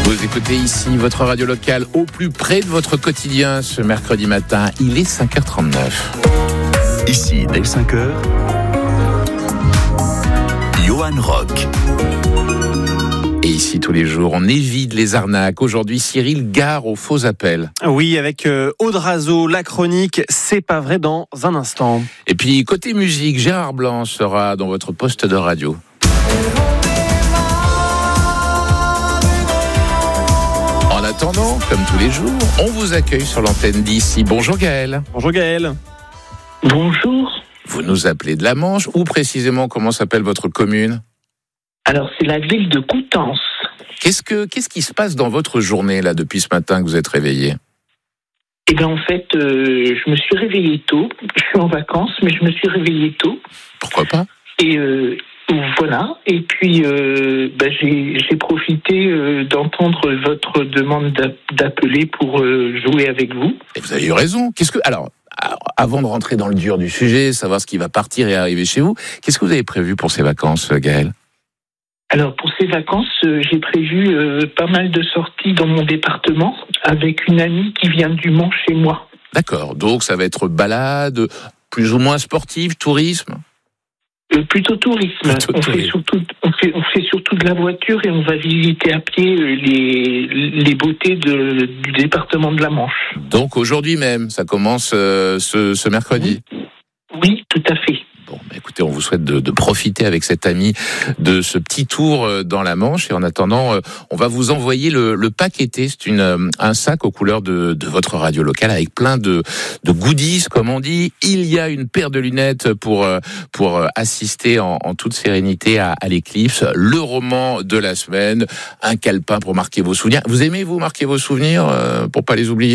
Vous écoutez ici votre radio locale au plus près de votre quotidien ce mercredi matin. Il est 5h39. Ici, dès 5h, Johan Rock. Et ici, tous les jours, on évite les arnaques. Aujourd'hui, Cyril gare aux faux appels. Oui, avec Aude Razeau, la chronique « C'est pas vrai » dans un instant. Et puis, côté musique, Gérard Blanc sera dans votre poste de radio. En attendant, comme tous les jours, on vous accueille sur l'antenne d'ici. Bonjour Gaël. Bonjour Gaël. Bonjour. Vous nous appelez de la Manche, ou précisément comment s'appelle votre commune ? Alors, c'est la ville de Coutances. Qu'est-ce qui se passe dans votre journée là depuis ce matin que vous êtes réveillé ? Eh bien, en fait, je me suis réveillé tôt. Je suis en vacances, mais je me suis réveillé tôt. Pourquoi pas ? Et voilà. Et puis, j'ai profité d'entendre votre demande d'appeler pour jouer avec vous. Et vous avez eu raison. Alors, avant de rentrer dans le dur du sujet, savoir ce qui va partir et arriver chez vous, qu'est-ce que vous avez prévu pour ces vacances, Gaël ? Alors, pour ces vacances, j'ai prévu pas mal de sorties dans mon département avec une amie qui vient du Mans chez moi. D'accord. Donc, ça va être balade, plus ou moins sportive, tourisme ? Plutôt tourisme. On fait surtout de la voiture et on va visiter à pied les beautés du département de la Manche. Donc, aujourd'hui même, ça commence ce mercredi ? Oui, tout à fait. Bon, écoutez, on vous souhaite de profiter avec cet ami de ce petit tour dans la Manche. Et en attendant, on va vous envoyer le pack été. C'est un sac aux couleurs de votre radio locale avec plein de goodies, comme on dit. Il y a une paire de lunettes pour assister en toute sérénité à l'éclipse. Le roman de la semaine, un calepin pour marquer vos souvenirs. Vous aimez, vous, marquer vos souvenirs pour pas les oublier ?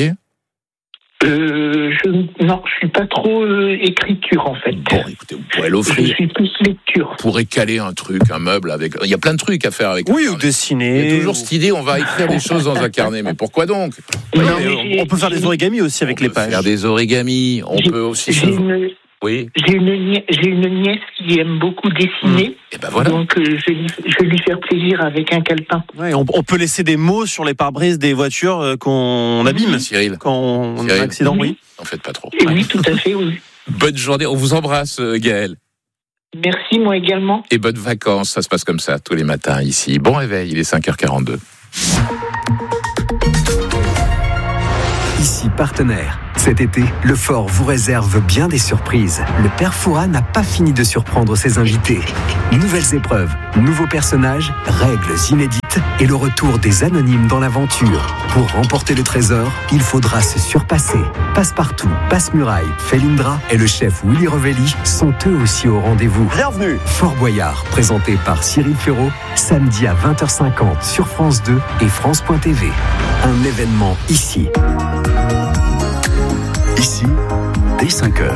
Je suis pas trop écriture en fait. Bon, écoutez, vous pourrez l'offrir. Je suis plus lecture. Vous pourrez caler un truc, un meuble avec. Il y a plein de trucs à faire avec. Oui, ou dessiner. Il y a toujours cette idée, on va écrire des choses dans un carnet. Mais pourquoi donc ? On peut faire des origamis aussi avec les pages. Faire des origamis. On peut aussi. Oui. J'ai une nièce qui aime beaucoup dessiner. Et ben voilà. Donc je vais lui faire plaisir avec un calepin. Ouais, on peut laisser des mots sur les pare-brises des voitures qu'on abîme. Cyril. Quand on a un accident, oui. En faites pas trop. Et oui, tout à fait, oui. Bonne journée. On vous embrasse, Gaël. Merci, moi également. Et bonnes vacances. Ça se passe comme ça tous les matins ici. Bon réveil. Il est 5h42. Ici Partenaire. Cet été, le Fort vous réserve bien des surprises. Le Père Fouras n'a pas fini de surprendre ses invités. Nouvelles épreuves, nouveaux personnages, règles inédites et le retour des anonymes dans l'aventure. Pour remporter le trésor, il faudra se surpasser. Passepartout, Passe-Muraille, Felindra et le chef Willy Revelli sont eux aussi au rendez-vous. Bienvenue. Fort Boyard, présenté par Cyril Ferraud, samedi à 20h50 sur France 2 et France.tv. Un événement ici. Ici, dès 5h.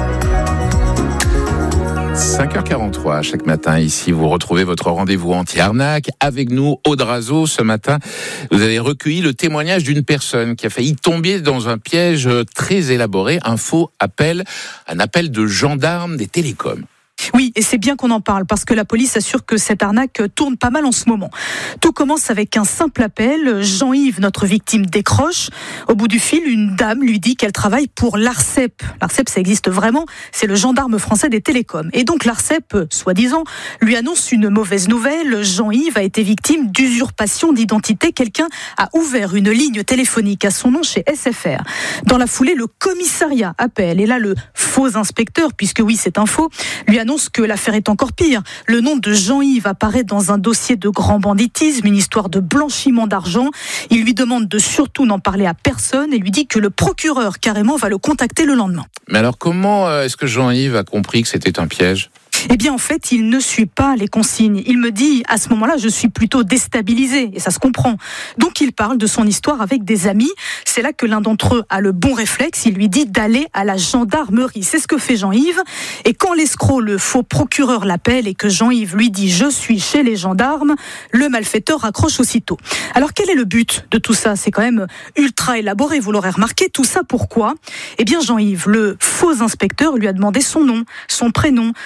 5h43, chaque matin ici, vous retrouvez votre rendez-vous anti-arnaque. Avec nous, Aude Razeau, ce matin, vous avez recueilli le témoignage d'une personne qui a failli tomber dans un piège très élaboré, un faux appel, un appel de gendarme des télécoms. Oui, et c'est bien qu'on en parle parce que la police assure que cette arnaque tourne pas mal en ce moment. Tout commence avec un simple appel. Jean-Yves, notre victime, décroche. Au bout du fil, une dame lui dit qu'elle travaille pour l'ARCEP. L'ARCEP, ça existe vraiment, c'est le gendarme français des télécoms. Et donc l'ARCEP, soi-disant, lui annonce une mauvaise nouvelle. Jean-Yves a été victime d'usurpation d'identité. Quelqu'un a ouvert une ligne téléphonique à son nom chez SFR. Dans la foulée, le commissariat appelle. Et là, le faux inspecteur, puisque oui, c'est un faux, lui annonce que l'affaire est encore pire. Le nom de Jean-Yves apparaît dans un dossier de grand banditisme, une histoire de blanchiment d'argent. Il lui demande de surtout n'en parler à personne et lui dit que le procureur carrément va le contacter le lendemain. Mais alors comment est-ce que Jean-Yves a compris que c'était un piège ? Eh bien, en fait, il ne suit pas les consignes. Il me dit, à ce moment-là, je suis plutôt déstabilisé, et ça se comprend. Donc, il parle de son histoire avec des amis. C'est là que l'un d'entre eux a le bon réflexe. Il lui dit d'aller à la gendarmerie. C'est ce que fait Jean-Yves. Et quand l'escroc, le faux procureur, l'appelle et que Jean-Yves lui dit « Je suis chez les gendarmes », le malfaiteur raccroche aussitôt. Alors, quel est le but de tout ça ? C'est quand même ultra élaboré, vous l'aurez remarqué. Tout ça, pourquoi ? Eh bien, Jean-Yves, le faux inspecteur, lui a demandé son nom, son prénom, son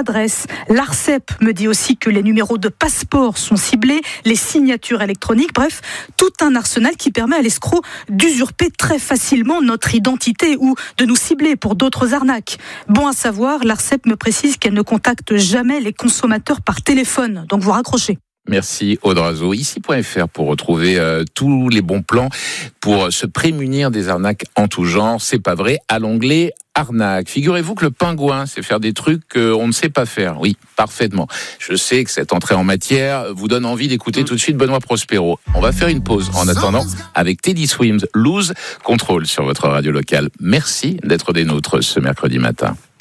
adresses. L'ARCEP me dit aussi que les numéros de passeport sont ciblés, les signatures électroniques, bref, tout un arsenal qui permet à l'escroc d'usurper très facilement notre identité ou de nous cibler pour d'autres arnaques. Bon à savoir, l'ARCEP me précise qu'elle ne contacte jamais les consommateurs par téléphone, donc vous raccrochez. Merci Aude Razeau. Ici.fr pour retrouver tous les bons plans pour se prémunir des arnaques en tout genre. C'est pas vrai, à l'onglet arnaque. Figurez-vous que le pingouin, c'est faire des trucs qu'on ne sait pas faire. Oui, parfaitement. Je sais que cette entrée en matière vous donne envie d'écouter tout de suite Benoît Prospero. On va faire une pause en attendant avec Teddy Swims, Lose Control sur votre radio locale. Merci d'être des nôtres ce mercredi matin.